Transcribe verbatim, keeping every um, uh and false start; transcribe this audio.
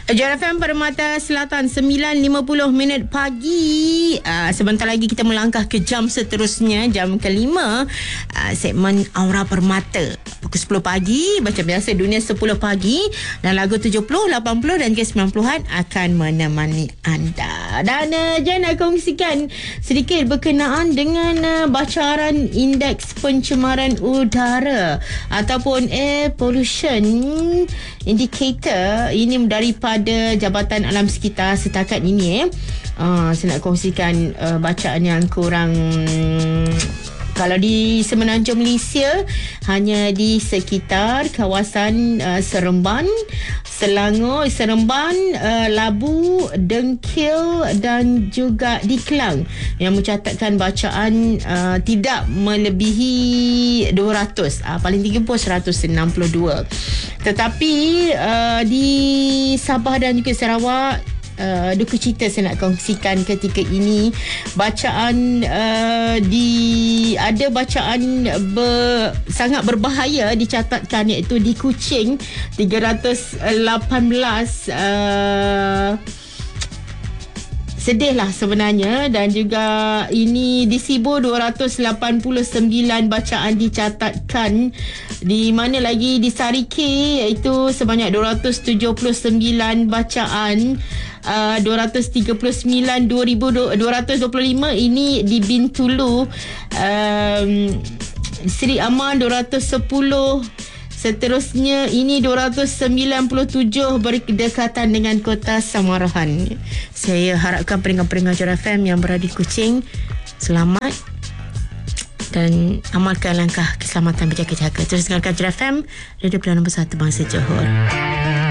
J R F M Permata Selatan sembilan lima puluh minit pagi. Uh, sebentar lagi kita melangkah ke jam seterusnya, jam kelima, uh, segmen Aura Permata. Pukul sepuluh pagi macam biasa, Dunia sepuluh pagi, dan lagu tujuh puluh, lapan puluh dan ke sembilan puluhan akan menemani anda. Dan uh, Jan nak kongsikan sedikit berkenaan dengan uh, bacaran indeks pencemaran udara ataupun air pollution indicator. Ini daripada Jabatan Alam Sekitar setakat ini. Eh. Uh, saya nak kongsikan uh, bacaan yang kurang. Kalau di Semenanjung Malaysia, hanya di sekitar kawasan uh, Seremban, Selangor, Seremban, uh, Labu, Dengkil dan juga di Kelang yang mencatatkan bacaan uh, tidak melebihi dua ratus. Uh, paling tinggi pun seratus enam puluh dua. Tetapi uh, di Sabah dan juga Sarawak, Uh, duka cita saya nak kongsikan ketika ini bacaan uh, di ada bacaan ber, sangat berbahaya dicatatkan, iaitu di Kuching tiga ratus lapan belas. uh, Sedihlah sebenarnya. Dan juga ini di Sibu dua ratus lapan puluh sembilan bacaan dicatatkan. Di mana lagi di Sarike, iaitu sebanyak dua ratus tujuh puluh sembilan bacaan. Uh, dua ratus tiga puluh sembilan dua ribu dua ratus dua puluh lima ini di Bintulu. um, Seri Aman dua ratus sepuluh. Seterusnya ini dua ratus sembilan puluh tujuh berdekatan dengan Kota Samarahan. Saya harapkan pendengar-pendengar J R F M yang berada di Kuching selamat dan amalkan langkah keselamatan berjaga-jaga. Terus dengarkan J R F M, Radio Pilihan Nombor satu Bangsa Johor.